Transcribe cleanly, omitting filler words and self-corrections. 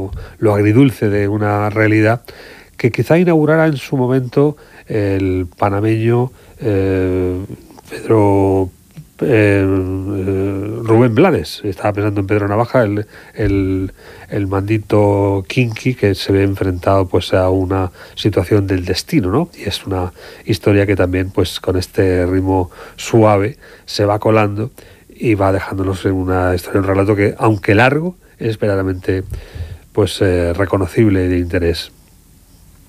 lo agridulce de una realidad que quizá inaugurara en su momento el panameño Rubén Blades. Estaba pensando en Pedro Navaja, el mandito kinky que se ve enfrentado pues a una situación del destino, ¿no? Y es una historia que también pues con este ritmo suave se va colando y va dejándonos en una historia, un relato que, aunque largo, es verdaderamente pues reconocible y de interés.